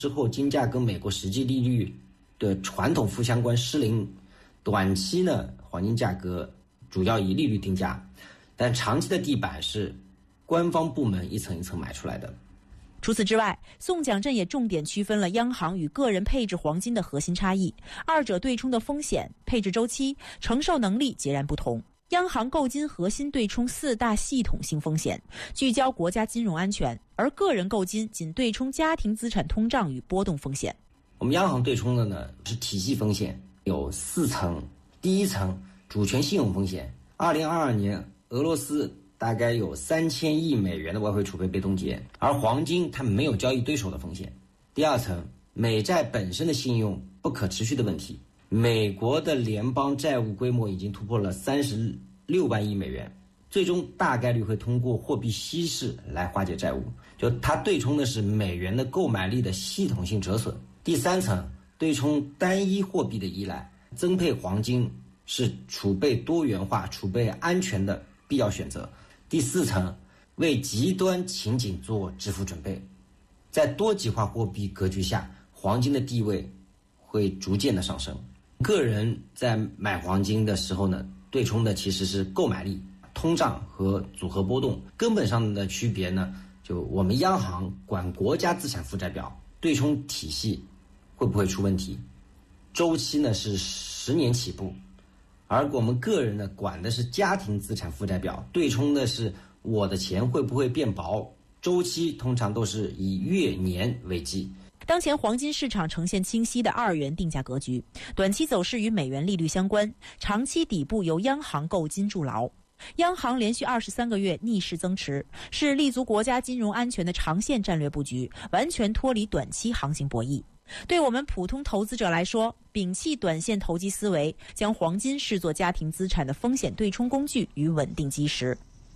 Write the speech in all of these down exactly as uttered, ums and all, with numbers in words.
之后金价跟美国实际利率的传统负相关失灵，短期呢黄金价格主要以利率定价，但长期的地板是官方部门一层一层买出来的。 除此之外，宋蒋震也重点区分了央行与个人配置黄金的核心差异，二者对冲的风险、配置周期、承受能力截然不同。央行购金核心对冲四大系统性风险，聚焦国家金融安全，而个人购金仅对冲家庭资产通胀与波动风险。 我们央行对冲的呢是体系风险，有四层。第一层主权信用风险，二零二二年俄罗斯大概有三千亿美元的外汇储备被冻结，而黄金它没有交易对手的风险。第二层美债本身的信用不可持续的问题，美国的联邦债务规模已经突破了三十六万亿美元，最终大概率会通过货币稀释来化解债务，就它对冲的是美元的购买力的系统性折损。第三层对冲单一货币的依赖，增配黄金是储备多元化、储备安全的必要选择。第四层为极端情景做支付准备，在多极化货币格局下，黄金的地位会逐渐的上升。个人在买黄金的时候呢，对冲的其实是购买力、通胀和组合波动。根本上的区别呢，就我们央行管国家资产负债表，对冲体系会不会出问题，周期呢是十年起步，而我们个人呢管的是家庭资产负债表，对冲的是我的钱会不会变薄，周期通常都是以月年为计。 当前黄金市场呈现清晰的二元定价格局，短期走势与美元利率相关，长期底部由央行购金筑牢。央行连续二十三个月逆势增持，是立足国家金融安全的长线战略布局，完全脱离短期行情博弈。对我们普通投资者来说，摒弃短线投机思维，将黄金视作家庭资产的风险对冲工具与稳定基石。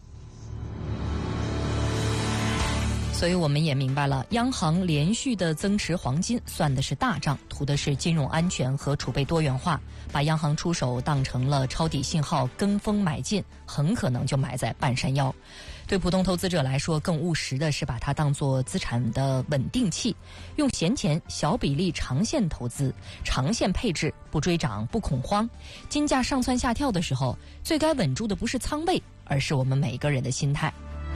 所以我们也明白了，央行连续的增持黄金算的是大账，图的是金融安全和储备多元化，把央行出手当成了抄底信号，跟风买进，很可能就买在半山腰。对普通投资者来说，更务实的是把它当作资产的稳定器，用闲钱小比例长线投资，长线配置，不追涨不恐慌。金价上蹿下跳的时候，最该稳住的不是仓位，而是我们每个人的心态。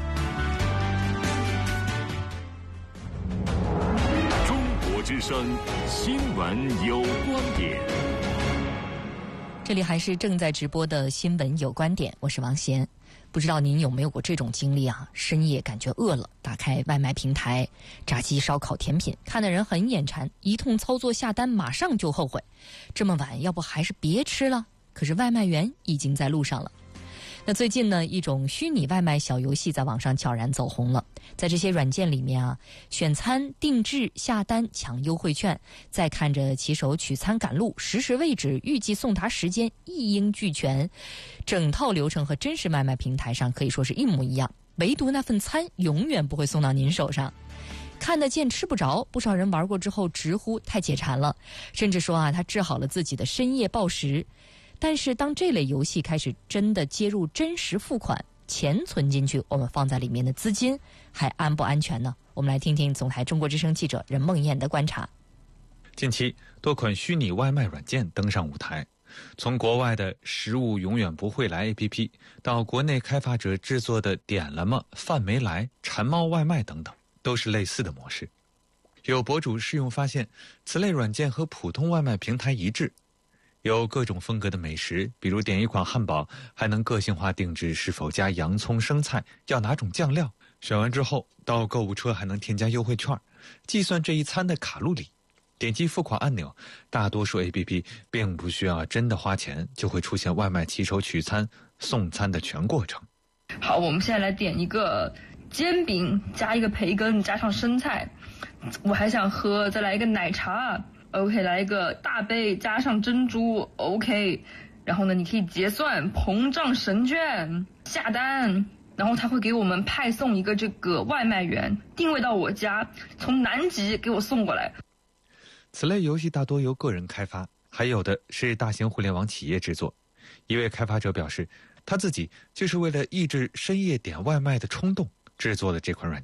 之声新闻有观点， 这里还是正在直播的新闻有观点，我是王贤。不知道您有没有过这种经历啊？深夜感觉饿了，打开外卖平台，炸鸡、烧烤、甜品，看的人很眼馋，一通操作下单，马上就后悔。这么晚，要不还是别吃了？可是外卖员已经在路上了。那最近呢，一种虚拟外卖小游戏在网上悄然走红了。在这些软件里面啊，选餐、定制、下单、抢优惠券，再看着骑手取餐赶路，实时位置、预计送达时间一应俱全，整套流程和真实外卖平台上可以说是一模一样，唯独那份餐永远不会送到您手上。看得见吃不着，不少人玩过之后直呼太解馋了，甚至说啊，他治好了自己的深夜暴食。但是当这类游戏开始真的接入真实付款，钱存进去，我们放在里面的资金还安不安全呢？我们来听听总台中国之声记者任梦燕的观察。 近期多款虚拟外卖软件登上舞台，从国外的食物永远不会来 A P P 到国内开发者制作的点了吗、饭没来、馋猫外卖等等，都是类似的模式。有博主试用发现，此类软件和普通外卖平台一致，有各种风格的美食，比如点一款汉堡还能个性化定制是否加洋葱生菜，要哪种酱料，选完之后到购物车还能添加优惠券，计算这一餐的卡路里。点击付款按钮，大多数 A P P 并不需要真的花钱，就会出现外卖骑手取餐送餐的全过程。 好，我们现在来点一个煎饼加一个培根加上生菜，我还想喝，再来一个奶茶，OK， 来一个大杯加上珍珠 ，OK， 然后呢，你可以结算膨胀神券下单，然后他会给我们派送一个这个外卖员定位到我家，从南极给我送过来。 此类游戏大多由个人开发，还有的是大型互联网企业制作。一位开发者表示，他自己就是为了抑制深夜点外卖的冲动制作了这款软件。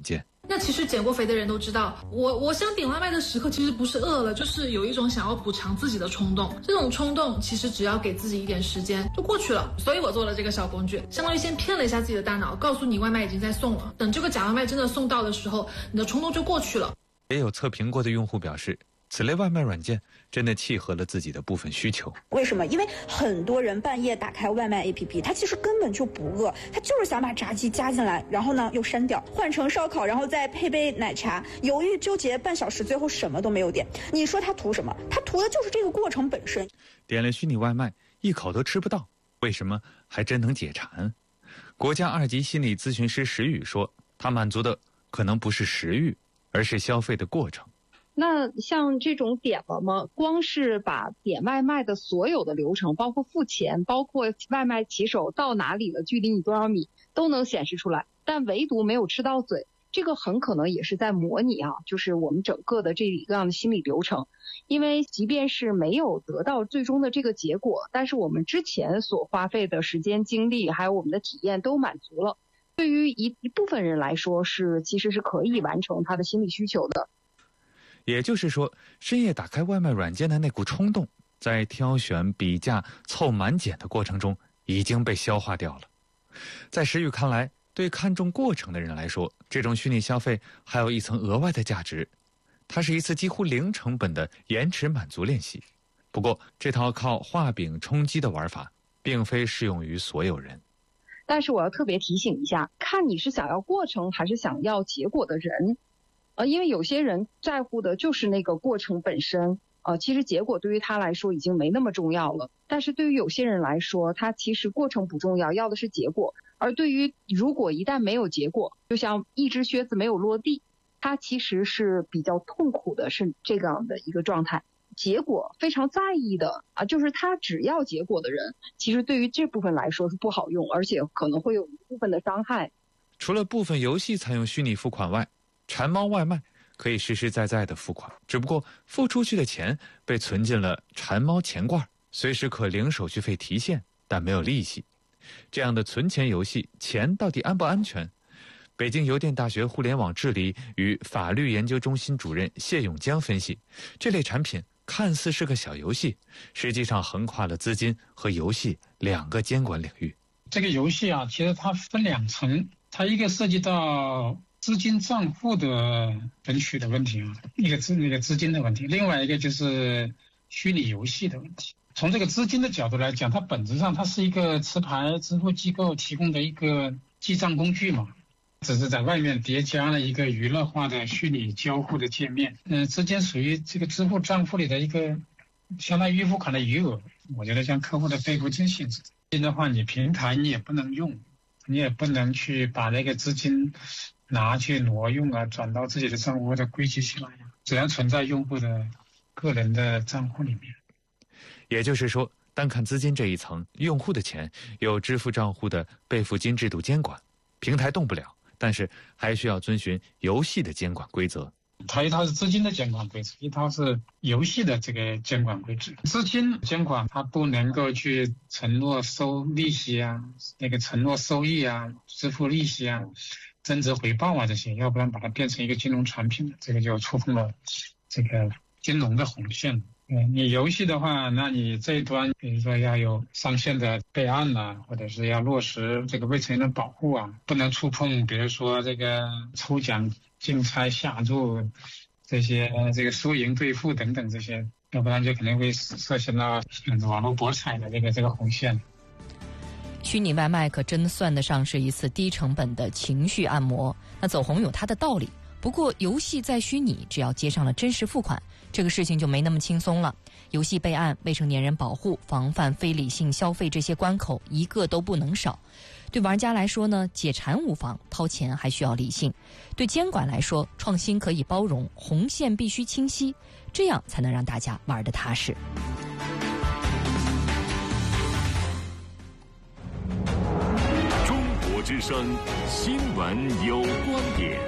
那其实减过肥的人都知道，我我想点外卖的时刻其实不是饿了，就是有一种想要补偿自己的冲动。这种冲动其实只要给自己一点时间就过去了。所以我做了这个小工具，相当于先骗了一下自己的大脑，告诉你外卖已经在送了。等这个假外卖真的送到的时候，你的冲动就过去了。 也有测评过的用户表示，此类外卖软件真的契合了自己的部分需求。 为什么？因为很多人半夜打开外卖 A P P， 他其实根本就不饿，他就是想把炸鸡加进来，然后呢又删掉，换成烧烤，然后再配杯奶茶，犹豫纠结半小时，最后什么都没有点。你说他图什么？他图的就是这个过程本身。 点了虚拟外卖，一口都吃不到，为什么还真能解馋？国家二级心理咨询师石宇说，他满足的可能不是食欲，而是消费的过程。 那像这种点了吗？光是把点外卖的所有的流程，包括付钱，包括外卖骑手到哪里了，距离你多少米，都能显示出来，但唯独没有吃到嘴。这个很可能也是在模拟啊，就是我们整个的这一个样的心理流程。因为即便是没有得到最终的这个结果，但是我们之前所花费的时间、精力，还有我们的体验都满足了。对于一一部分人来说，是其实是可以完成他的心理需求的。 也就是说，深夜打开外卖软件的那股冲动，在挑选、比价、凑满减的过程中已经被消化掉了。在石宇看来，对看重过程的人来说，这种虚拟消费还有一层额外的价值，它是一次几乎零成本的延迟满足练习。不过，这套靠画饼充饥的玩法，并非适用于所有人。 但是我要特别提醒一下，看你是想要过程还是想要结果的人。呃，因为有些人在乎的就是那个过程本身，呃，其实结果对于他来说已经没那么重要了。但是对于有些人来说，他其实过程不重要，要的是结果。而对于如果一旦没有结果，就像一只靴子没有落地，他其实是比较痛苦的，是这样的一个状态。结果非常在意的啊，就是他只要结果的人，其实对于这部分来说是不好用，而且可能会有一部分的伤害。 除了部分游戏采用虚拟付款外，馋猫外卖可以实实在在的付款，只不过付出去的钱被存进了馋猫钱罐，随时可零手续费提现，但没有利息。这样的存钱游戏，钱到底安不安全？北京邮电大学互联网治理与法律研究中心主任谢永江分析，这类产品看似是个小游戏，实际上横跨了资金和游戏两个监管领域。 这个游戏啊，其实它分两层，它一个涉及到资金账户的存取的问题啊，一个资那个资金的问题，另外一个就是虚拟游戏的问题。从这个资金的角度来讲，它本质上它是一个持牌支付机构提供的一个记账工具嘛，只是在外面叠加了一个娱乐化的虚拟交互的界面。嗯、呃，资金属于这个支付账户里的一个相当于付款的余额，我觉得像客户的备付金性质。资金的话，你平台你也不能用，你也不能去把那个资金拿去挪用啊，转到自己的账户或者归集起来呀，只要存在用户的个人的账户里面。 也就是说，单看资金这一层，用户的钱有支付账户的备付金制度监管，平台动不了，但是还需要遵循游戏的监管规则。 它一套是资金的监管规则，一套是游戏的这个监管规则。资金监管它不能够去承诺收利息啊，那个承诺收益啊，支付利息啊，增值回报啊这些，要不然把它变成一个金融产品，这个就触碰了这个金融的红线。嗯，你游戏的话，那你这一端比如说要有上线的备案啊，或者是要落实这个未成年人保护啊，不能触碰比如说这个抽奖、竞猜、下注这些这个输赢兑付等等这些，要不然就可能会涉嫌到网络博彩的这个这个红线。 虚拟外卖可真算得上是一次低成本的情绪按摩。那走红有它的道理，不过游戏在虚拟，只要接上了真实付款，这个事情就没那么轻松了。游戏备案、未成年人保护、防范非理性消费这些关口一个都不能少。对玩家来说呢，解馋无妨，掏钱还需要理性。对监管来说，创新可以包容，红线必须清晰，这样才能让大家玩得踏实。 中国之声新闻有观点。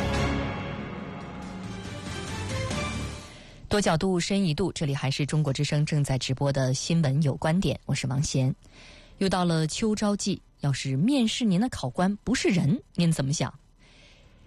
多角度深一度，这里还是中国之声正在直播的新闻有观点，我是王贤。又到了秋招季，要是面试您的考官不是人，您怎么想？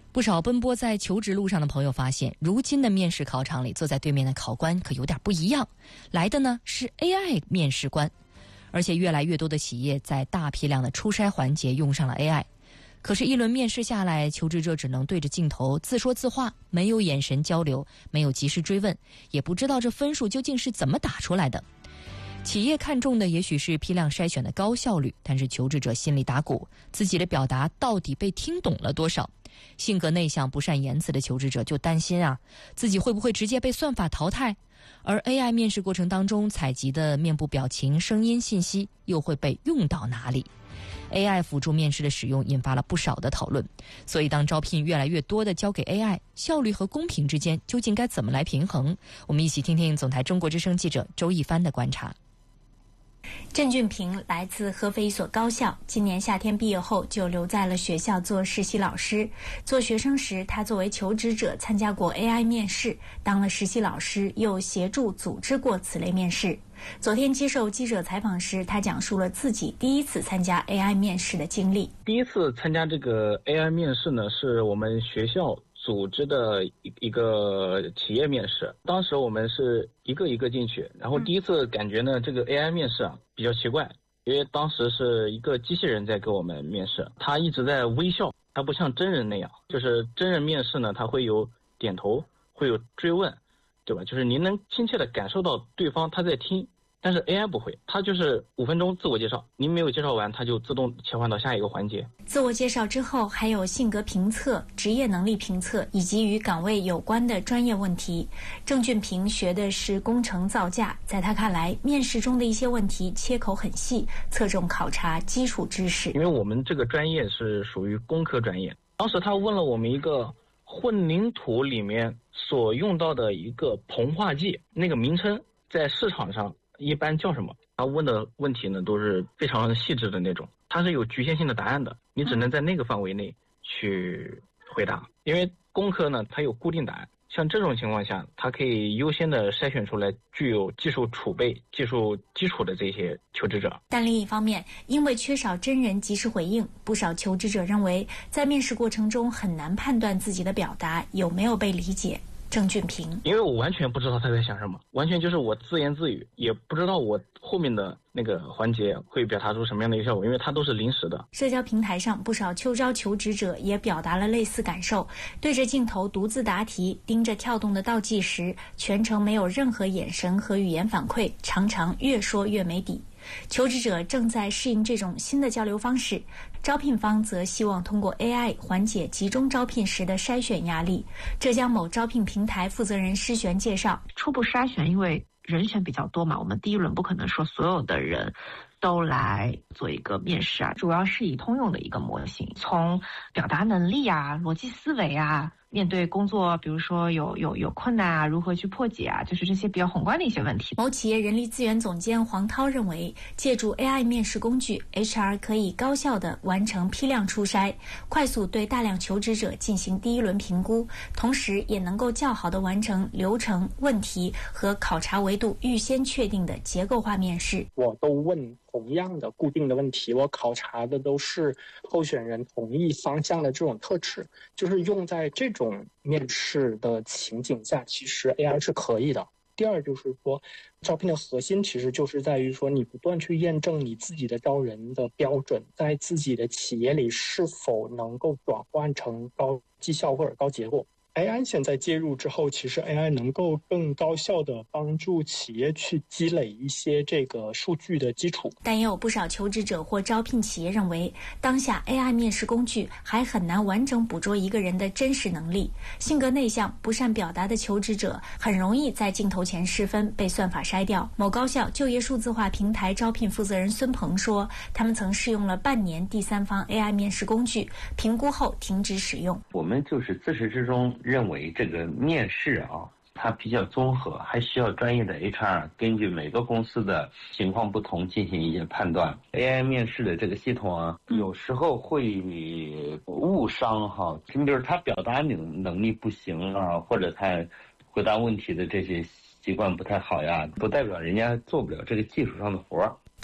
不少奔波在求职路上的朋友发现，如今的面试考场里坐在对面的考官可有点不一样，来的呢是 A I 面试官，而且越来越多的企业在大批量的初筛环节用上了 A I。 可是一轮面试下来，求职者只能对着镜头自说自话，没有眼神交流，没有及时追问，也不知道这分数究竟是怎么打出来的。企业看重的也许是批量筛选的高效率，但是求职者心里打鼓，自己的表达到底被听懂了多少？性格内向不善言辞的求职者就担心啊，自己会不会直接被算法淘汰？而 A I 面试过程当中采集的面部表情、声音信息又会被用到哪里？ A I 辅助面试的使用引发了不少的讨论，所以当招聘越来越多的交给 A I， 效率和公平之间究竟该怎么来平衡？我们一起听听总台中国之声记者周一帆的观察。 郑俊平来自合肥一所高校，今年夏天毕业后就留在了学校做实习老师。做学生时，他作为求职者参加过 A I 面试，当了实习老师又协助组织过此类面试。昨天接受记者采访时，他讲述了自己第一次参加 A I 面试的经历。 第一次参加这个 A I 面试呢，是我们学校组织的一一个企业面试，当时我们是一个一个进去，然后第一次感觉呢，这个 A I 面试啊比较奇怪，因为当时是一个机器人在给我们面试，他一直在微笑，他不像真人那样，就是真人面试呢，他会有点头，会有追问，对吧？就是您能亲切的感受到对方他在听。但是 A I 不会，它就是五分钟自我介绍，您没有介绍完，它就自动切换到下一个环节。 自我介绍之后，还有性格评测、职业能力评测以及与岗位有关的专业问题。郑俊平学的是工程造价，在他看来，面试中的一些问题切口很细，侧重考察基础知识。 因为我们这个专业是属于工科专业，当时他问了我们一个混凝土里面所用到的一个硼化剂，那个名称在市场上一般叫什么？他问的问题呢都是非常细致的那种，它是有局限性的答案的，你只能在那个范围内去回答。因为工科呢它有固定答案，像这种情况下，它可以优先的筛选出来具有技术储备、技术基础的这些求职者。 但另一方面，因为缺少真人及时回应，不少求职者认为在面试过程中很难判断自己的表达有没有被理解。郑俊平， 因为我完全不知道他在想什么，完全就是我自言自语，也不知道我后面的那个环节会表达出什么样的一个效果，因为它都是临时的。 社交平台上，不少秋招求职者也表达了类似感受，对着镜头独自答题，盯着跳动的倒计时，全程没有任何眼神和语言反馈，常常越说越没底。求职者正在适应这种新的交流方式，招聘方则希望通过 A I 缓解集中招聘时的筛选压力。浙江某招聘平台负责人施璇介绍， 初步筛选因为人选比较多嘛，我们第一轮不可能说所有的人都来做一个面试啊，主要是以通用的一个模型，从表达能力啊、逻辑思维啊，面对工作，比如说有有有困难啊，如何去破解啊，就是这些比较宏观的一些问题。 某企业人力资源总监黄涛认为，借助 A I 面试工具 ，H R 可以高效地完成批量初筛，快速对大量求职者进行第一轮评估，同时也能够较好地完成流程、问题和考察维度预先确定的结构化面试。 我都问同样的固定的问题，我考察的都是候选人同一方向的这种特质，就是用在这种面试的情景下，其实 A I 是可以的。第二就是说，招聘的核心其实就是在于说，你不断去验证你自己的招人的标准，在自己的企业里是否能够转换成高绩效或者高结果。A I 现在介入之后，其实 A I 能够更高效地帮助企业去积累一些这个数据的基础。 但也有不少求职者或招聘企业认为，当下 A I 面试工具还很难完整捕捉一个人的真实能力。性格内向、不善表达的求职者很容易在镜头前失分，被算法筛掉。某高校就业数字化平台招聘负责人孙鹏说，他们曾试用了半年第三方 A I 面试工具，评估后停止使用。 我们就是自始至终认为这个面试啊，它比较综合，还需要专业的 H R 根据每个公司的情况不同进行一些判断。A I 面试的这个系统啊，有时候会误伤哈，你比如他表达能能力不行啊，或者他回答问题的这些习惯不太好呀，不代表人家做不了这个技术上的活儿。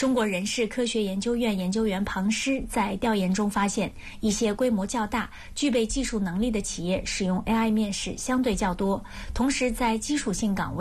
中国人事科学研究院研究员庞师在调研中发现，一些规模较大、具备技术能力的企业使用 A I 面试相对较多，同时在基础性岗位